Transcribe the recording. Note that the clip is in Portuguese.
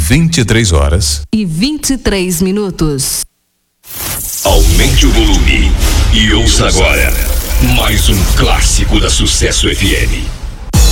23h23. Aumente o volume e ouça agora mais um clássico da Sucesso FM.